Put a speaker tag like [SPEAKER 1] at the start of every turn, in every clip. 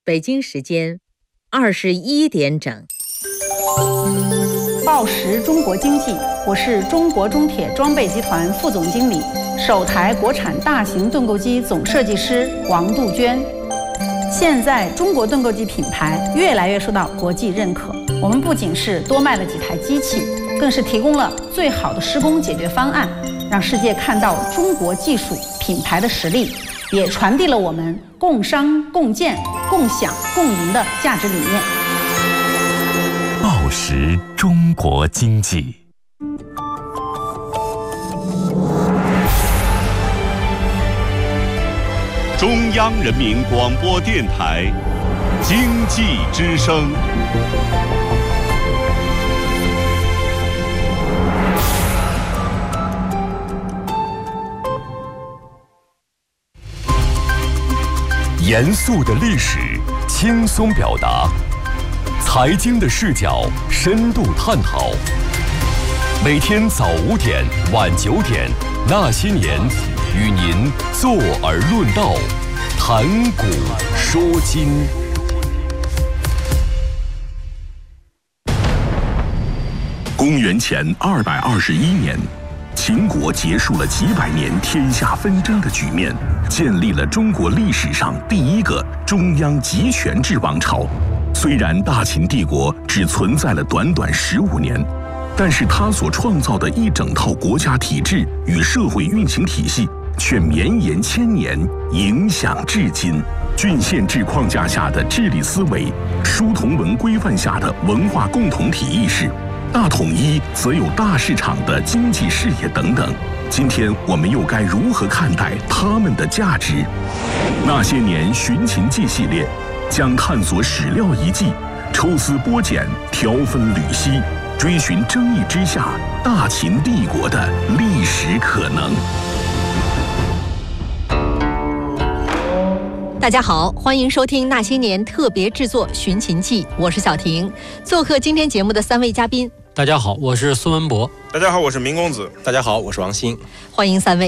[SPEAKER 1] 北京时间21点整。
[SPEAKER 2] 报时中国经济，我是中国中铁装备集团副总经理、首台国产大型盾构机总设计师王杜鹃。现在中国盾构机品牌越来越受到国际认可，我们不仅是多卖了几台机器，更是提供了最好的施工解决方案，让世界看到中国技术品牌的实力，也传递了我们共商共建共享共赢的价值理念。
[SPEAKER 3] 报时中国经济，
[SPEAKER 4] 中央人民广播电台经济之声。
[SPEAKER 3] 严肃的历史，轻松表达；财经的视角，深度探讨。每天早5点、晚9点，那些年，与您坐而论道，谈古说今。
[SPEAKER 5] 公元前221年，秦国结束了几百年天下纷争的局面，建立了中国历史上第一个中央集权制王朝。虽然大秦帝国只存在了短短15年，但是它所创造的一整套国家体制与社会运行体系却绵延千年，影响至今。郡县制框架下的治理思维，书同文规范下的文化共同体意识，大统一则有大市场的经济视野等等。今天我们又该如何看待他们的价值？那些年寻秦记系列将探索史料遗迹，抽丝剥茧，挑分缕析，追寻争议之下大秦帝国的历史可能。
[SPEAKER 6] 大家好，欢迎收听那些年特别制作《寻秦记》，我是小婷。做客今天节目的3位嘉宾，
[SPEAKER 7] 大家好，我是孙文博。
[SPEAKER 8] 大家好，我是明公子。
[SPEAKER 9] 大家好，我是王鑫。
[SPEAKER 6] 欢迎3位。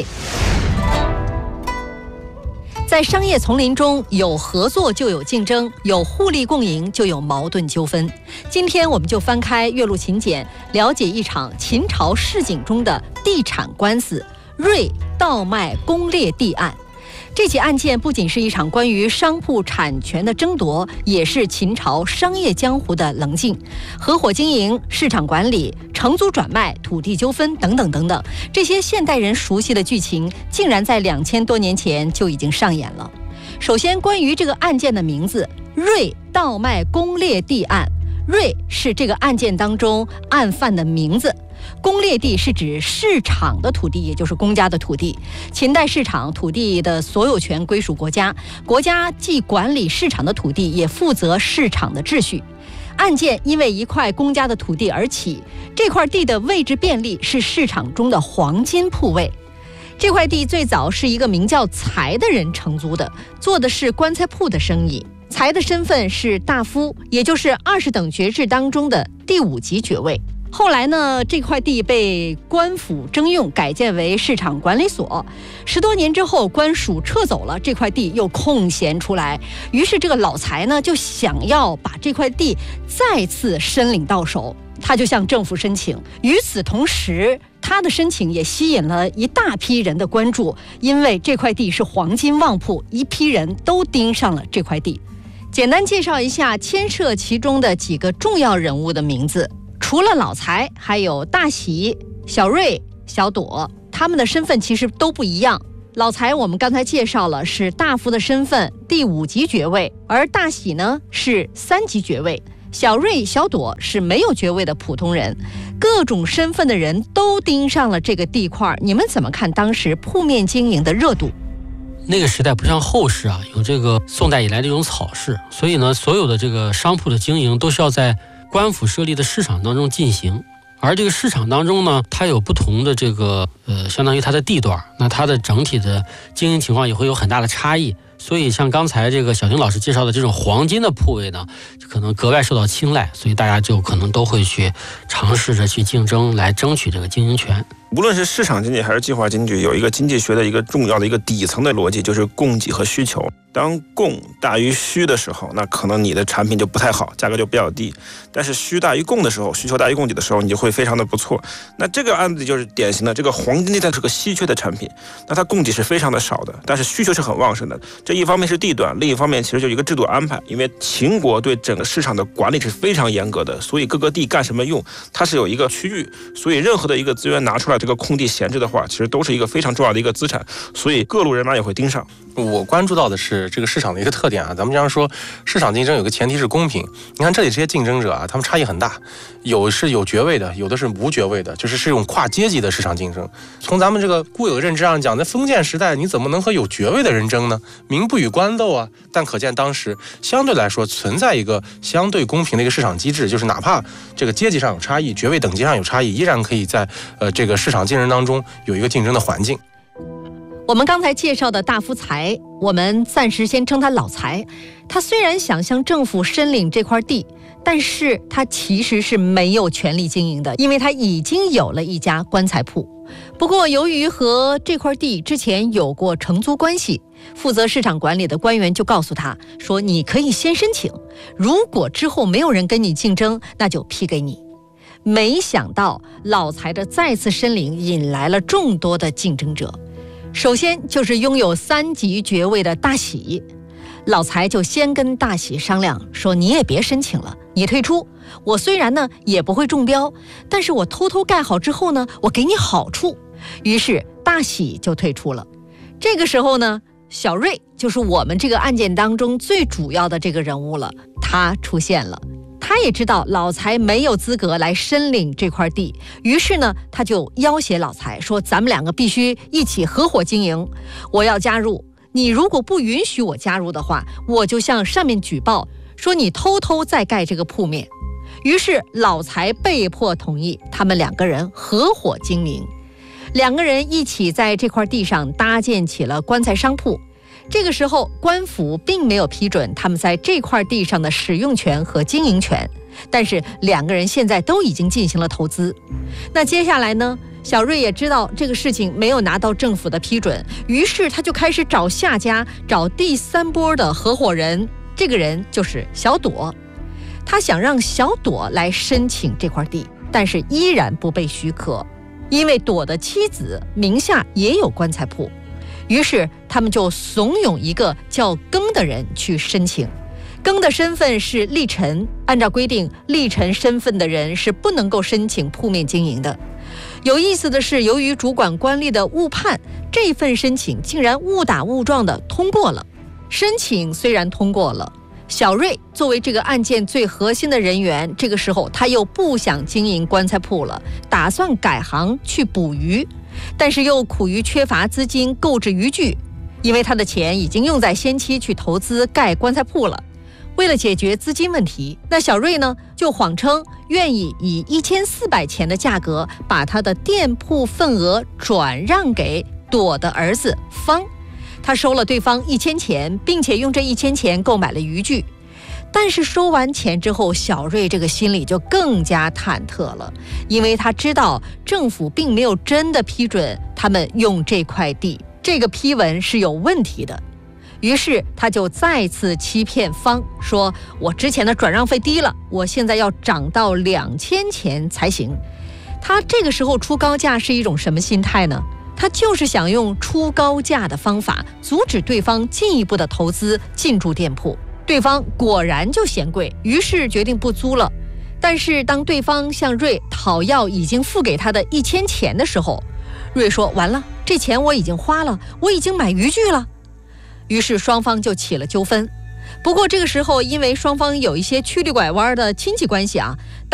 [SPEAKER 6] 在商业丛林中，有合作就有竞争，有互利共赢就有矛盾纠纷。今天我们就翻开岳麓秦简，了解一场秦朝市井中的地产官司——芮倒卖公列地案。这起案件不仅是一场关于商铺产权的争夺，也是秦朝商业江湖的棱镜，合伙经营、市场管理、承租转卖、土地纠纷等等等等，这些现代人熟悉的剧情，竟然在2000多年前就已经上演了。首先，关于这个案件的名字——芮倒卖公列地案，芮是这个案件当中案犯的名字。公列地是指市场的土地，也就是公家的土地。秦代市场土地的所有权归属国家，国家既管理市场的土地，也负责市场的秩序。案件因为一块公家的土地而起，这块地的位置便利，是市场中的黄金铺位。这块地最早是一个名叫财的人承租的，做的是棺材铺的生意。财的身份是大夫，也就是20等爵制当中的第5级爵位。后来呢，这块地被官府征用，改建为市场管理所。10多年之后，官署撤走了，这块地又空闲出来。于是这个老财呢，就想要把这块地再次申领到手，他就向政府申请。与此同时，他的申请也吸引了一大批人的关注，因为这块地是黄金旺铺，一批人都盯上了这块地。简单介绍一下牵涉其中的几个重要人物的名字。除了老财，还有大喜、小芮、小朵，他们的身份其实都不一样。老财我们刚才介绍了，是大夫的身份，第5级爵位，而大喜呢是3级爵位，小芮、小朵是没有爵位的普通人。各种身份的人都盯上了这个地块，你们怎么看当时铺面经营的热度？
[SPEAKER 7] 那个时代不像后世啊，有这个宋代以来这种草市，所以呢，所有的这个商铺的经营都是要在官府设立的市场当中进行。而这个市场当中呢，它有不同的这个相当于它的地段，那它的整体的经营情况也会有很大的差异。所以像刚才这个小婷老师介绍的这种黄金的铺位呢，可能格外受到青睐，所以大家就可能都会去尝试着去竞争，来争取这个经营权。
[SPEAKER 8] 无论是市场经济还是计划经济，有一个经济学的一个重要的一个底层的逻辑，就是供给和需求。当供大于需的时候，那可能你的产品就不太好，价格就比较低。但是需大于供的时候，需求大于供给的时候，你就会非常的不错。那这个案子就是典型的，这个黄金它是个稀缺的产品，那它供给是非常的少的，但是需求是很旺盛的。这一方面是地段，另一方面其实就一个制度安排，因为秦国对整个市场的管理是非常严格的，所以各个地干什么用，它是有一个区域，所以任何的一个资源拿出来，这个空地闲置的话，其实都是一个非常重要的一个资产，所以各路人马也会盯上。
[SPEAKER 9] 我关注到的是这个市场的一个特点啊，咱们经常说市场竞争有个前提是公平。你看这里这些竞争者啊，他们差异很大，有是有爵位的，有的是无爵位的，就是这种跨阶级的市场竞争。从咱们这个固有认知上讲，在封建时代你怎么能和有爵位的人争呢？民不与官斗啊。但可见当时相对来说存在一个相对公平的一个市场机制，就是哪怕这个阶级上有差异，爵位等级上有差异，依然可以在这个市场竞争当中有一个竞争的环境。
[SPEAKER 6] 我们刚才介绍的大夫财，我们暂时先称他老财。他虽然想向政府申领这块地，但是他其实是没有权利经营的，因为他已经有了一家棺材铺。不过由于和这块地之前有过承租关系，负责市场管理的官员就告诉他说，你可以先申请，如果之后没有人跟你竞争，那就批给你。没想到老财的再次申领引来了众多的竞争者。首先就是拥有3级爵位的大喜，老财就先跟大喜商量说，你也别申请了，你退出，我虽然呢也不会中标，但是我偷偷盖好之后呢，我给你好处。于是大喜就退出了。这个时候呢，小瑞就是我们这个案件当中最主要的这个人物了，他出现了。他也知道老财没有资格来申领这块地，于是呢，他就要挟老财说，咱们2个必须一起合伙经营，我要加入，你如果不允许我加入的话，我就向上面举报说你偷偷在盖这个铺面。于是老财被迫同意，他们2个人合伙经营，2个人一起在这块地上搭建起了棺材商铺。这个时候官府并没有批准他们在这块地上的使用权和经营权，但是2个人现在都已经进行了投资。那接下来呢，小瑞也知道这个事情没有拿到政府的批准，于是他就开始找下家，找第3波的合伙人，这个人就是小朵。他想让小朵来申请这块地，但是依然不被许可，因为朵的妻子名下也有棺材铺。于是他们就怂恿一个叫庚的人去申请。庚的身份是吏臣，按照规定，吏臣身份的人是不能够申请铺面经营的。有意思的是，由于主管官吏的误判，这份申请竟然误打误撞的通过了。申请虽然通过了，小瑞作为这个案件最核心的人员，这个时候他又不想经营棺材铺了，打算改行去捕鱼，但是又苦于缺乏资金购置渔具，因为他的钱已经用在先期去投资盖棺材铺了。为了解决资金问题，那小瑞呢就谎称愿意以1400钱的价格把他的店铺份额转让给朵的儿子方。他收了对方1000钱，并且用这1000钱购买了渔具。但是收完钱之后，小瑞这个心里就更加忐忑了，因为他知道政府并没有真的批准他们用这块地，这个批文是有问题的。于是他就再次欺骗方，说我之前的转让费低了，我现在要涨到2000钱才行。他这个时候出高价是一种什么心态呢？他就是想用出高价的方法阻止对方进一步的投资进驻店铺。对方果然就嫌贵，于是决定不租了。但是当对方向瑞讨要已经付给他的1000钱的时候，瑞说完了，这钱我已经花了，我已经买渔具了。于是双方就起了纠纷。不过这个时候因为双方有一些曲里拐弯的亲戚关系啊，